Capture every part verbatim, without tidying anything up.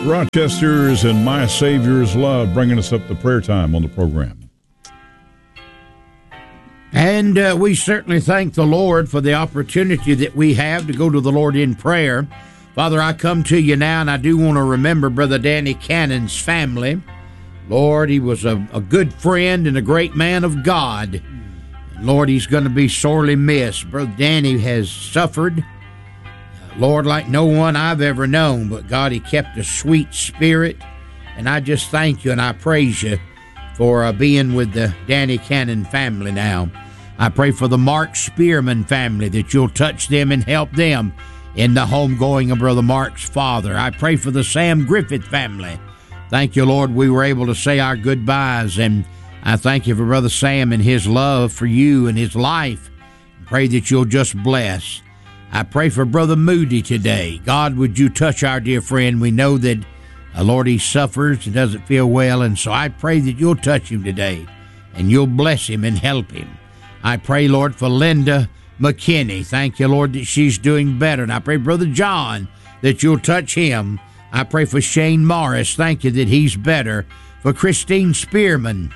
Rochester's and My Savior's Love, bringing us up to prayer time on the program. And uh, we certainly thank the Lord for the opportunity that we have to go to the Lord in prayer. Father, I come to you now, and I do want to remember Brother Danny Cannon's family. Lord, he was a, a good friend and a great man of God. And Lord, he's going to be sorely missed. Brother Danny has suffered, Lord, like no one I've ever known, but God, he kept a sweet spirit, and I just thank you and I praise you for uh, being with the Danny Cannon family now. I pray for the Mark Spearman family, that you'll touch them and help them in the homegoing of Brother Mark's father. I pray for the Sam Griffith family. Thank you, Lord, we were able to say our goodbyes, and I thank you for Brother Sam and his love for you and his life. Pray that you'll just bless. I pray for Brother Moody today. God, would you touch our dear friend? We know that, uh, Lord, he suffers and doesn't feel well, and so I pray that you'll touch him today, and you'll bless him and help him. I pray, Lord, for Linda McKinney. Thank you, Lord, that she's doing better. And I pray, Brother John, that you'll touch him. I pray for Shane Morris. Thank you that he's better. For Christine Spearman,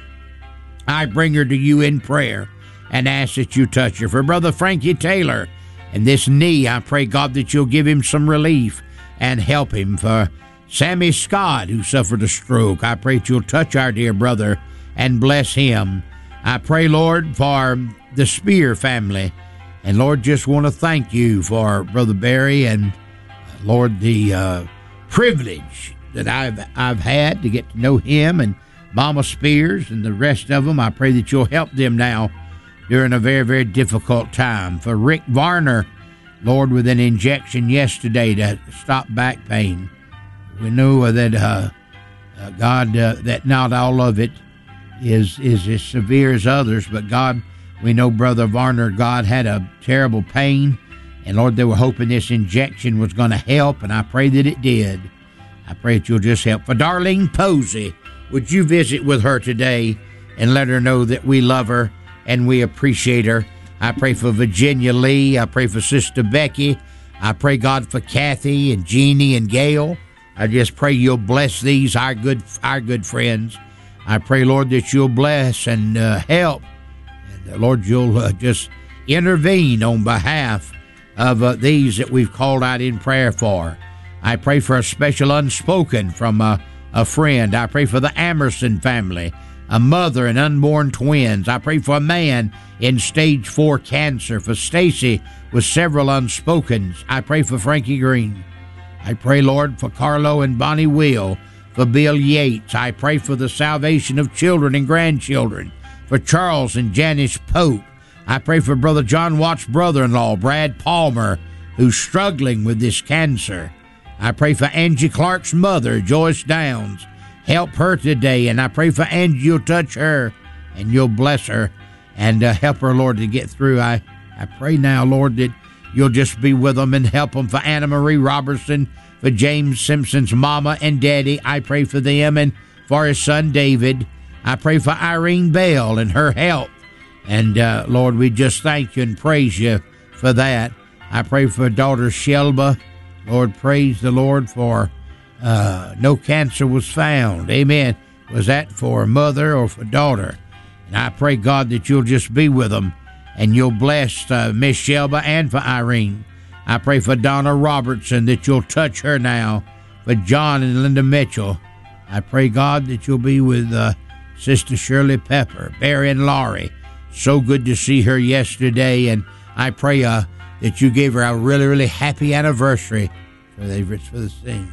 I bring her to you in prayer and ask that you touch her. For Brother Frankie Taylor, and this knee, I pray, God, that you'll give him some relief and help him. For Sammy Scott, who suffered a stroke, I pray that you'll touch our dear brother and bless him. I pray, Lord, for the Spear family. And, Lord, just want to thank you for Brother Barry and, Lord, the uh, privilege that I've, I've had to get to know him and Mama Spears and the rest of them. I pray that you'll help them now during a very, very difficult time. For Rick Varner, Lord, with an injection yesterday to stop back pain. We know that, uh, uh, God, uh, that not all of it is, is as severe as others, but God, we know Brother Varner, God, had a terrible pain, and Lord, they were hoping this injection was going to help, and I pray that it did. I pray that you'll just help. For Darlene Posey, would you visit with her today and let her know that we love her and we appreciate her? I pray for Virginia Lee. I pray for Sister Becky. I pray, God, for Kathy and Jeannie and Gail. I just pray you'll bless these, our good our good friends. I pray, Lord, that you'll bless and uh, help. And, uh, Lord, you'll uh, just intervene on behalf of uh, these that we've called out in prayer for. I pray for a special unspoken from uh, a friend. I pray for the Amerson family, a mother and unborn twins. I pray for a man in stage four cancer. For Stacy with several unspokens. I pray for Frankie Green. I pray, Lord, for Carlo and Bonnie Will. For Bill Yates. I pray for the salvation of children and grandchildren. For Charles and Janice Pope. I pray for Brother John Watt's brother-in-law, Brad Palmer, who's struggling with this cancer. I pray for Angie Clark's mother, Joyce Downs. Help her today, and I pray for Angie, you'll touch her, and you'll bless her, and uh, help her, Lord, to get through. I, I pray now, Lord, that you'll just be with them and help them. For Anna Marie Robertson, for James Simpson's mama and daddy, I pray for them, and for his son David. I pray for Irene Bell and her health, and uh, Lord, we just thank you and praise you for that. I pray for daughter Shelba. Lord, praise the Lord for uh, no cancer was found. Amen. Was that for mother or for daughter? And I pray, God, that you'll just be with them and you'll bless uh, Miss Shelba and for Irene. I pray for Donna Robertson that you'll touch her now. For John and Linda Mitchell, I pray, God, that you'll be with uh, Sister Shirley Pepper, Barry and Laurie. So good to see her yesterday, and I pray uh, that you gave her a really, really happy anniversary for the, for the thing.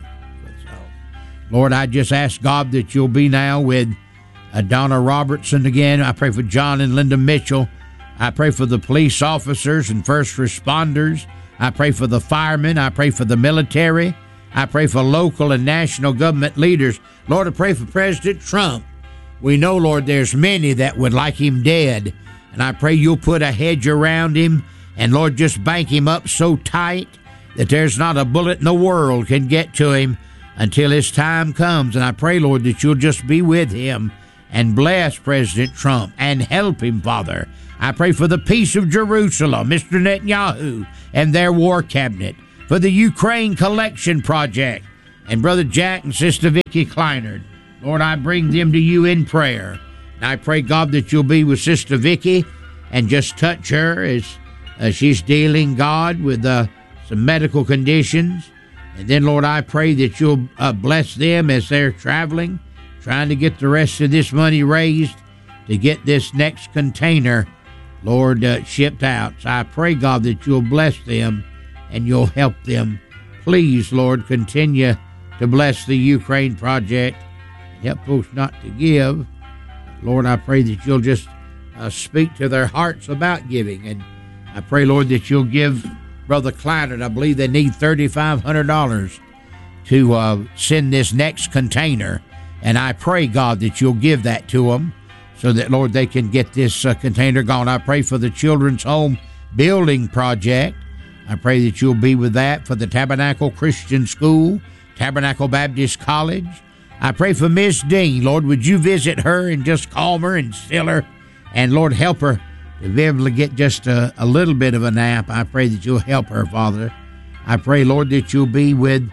Lord, I just ask, God, that you'll be now with uh, Donna Robertson again. I pray for John and Linda Mitchell. I pray for the police officers and first responders. I pray for the firemen. I pray for the military. I pray for local and national government leaders. Lord, I pray for President Trump. We know, Lord, there's many that would like him dead. And I pray you'll put a hedge around him. And, Lord, just bank him up so tight that there's not a bullet in the world can get to him until his time comes. And I pray, Lord, that you'll just be with him and bless President Trump and help him, Father. I pray for the peace of Jerusalem, Mister Netanyahu and their war cabinet, for the Ukraine Collection Project, and Brother Jack and Sister Vicky Kleinert. Lord, I bring them to you in prayer. And I pray, God, that you'll be with Sister Vicky and just touch her as uh, she's dealing, God, with uh, some medical conditions. And then, Lord, I pray that you'll uh, bless them as they're traveling, trying to get the rest of this money raised to get this next container, Lord, uh, shipped out. So I pray, God, that you'll bless them and you'll help them. Please, Lord, continue to bless the Ukraine project. Help folks not to give. Lord, I pray that you'll just uh, speak to their hearts about giving. And I pray, Lord, that you'll give Brother Kleinert, I believe they need three thousand five hundred dollars to uh, send this next container. And I pray, God, that you'll give that to them so that, Lord, they can get this uh, container gone. I pray for the Children's Home Building Project. I pray that you'll be with that for the Tabernacle Christian School, Tabernacle Baptist College. I pray for Miss Dean. Lord, would you visit her and just calm her and still her? And, Lord, help her to be able to get just a, a little bit of a nap. I pray that you'll help her, Father. I pray, Lord, that you'll be with,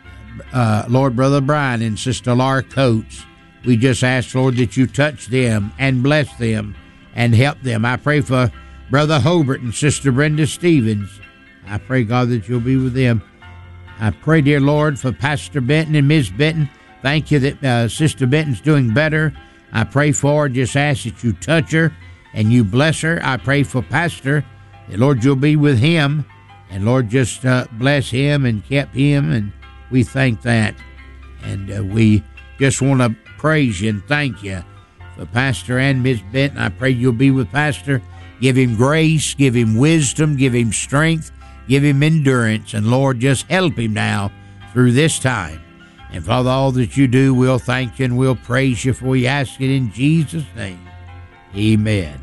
uh, Lord, Brother Brian and Sister Laura Coates. We just ask, Lord, that you touch them and bless them and help them. I pray for Brother Hobart and Sister Brenda Stevens. I pray, God, that you'll be with them. I pray, dear Lord, for Pastor Benton and Miss Benton. Thank you that uh, Sister Benton's doing better. I pray for her. Just ask that you touch her and you bless her. I pray for Pastor, that, Lord, you'll be with him. And, Lord, just uh, bless him and keep him. And we thank that. And uh, we just want to praise you and thank you for Pastor and Miss Benton. I pray you'll be with Pastor. Give him grace, give him wisdom, give him strength, give him endurance. And, Lord, just help him now through this time. And, Father, all that you do, we'll thank you and we'll praise you for we ask it in Jesus' name. Amen.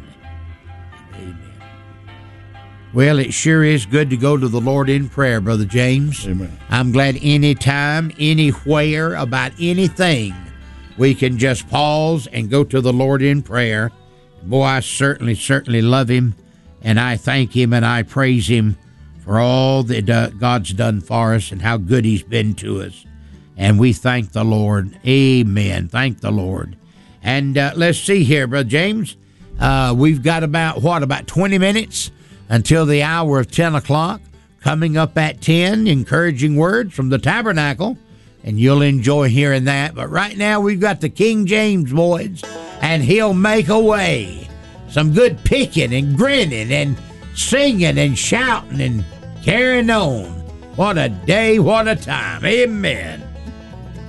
Amen. Well, it sure is good to go to the Lord in prayer, Brother James. Amen. I'm glad anytime, anywhere, about anything, we can just pause and go to the Lord in prayer. Boy, I certainly, certainly love him, and I thank him and I praise him for all that uh, God's done for us and how good he's been to us. And we thank the Lord. Amen. Thank the Lord. And uh, let's see here, Brother James. Uh, we've got about, what, about twenty minutes until the hour of ten o'clock. Coming up at ten, encouraging words from the Tabernacle. And you'll enjoy hearing that. But right now, we've got the King James boys, and he'll make a way. Some good picking and grinning and singing and shouting and carrying on. What a day, what a time. Amen.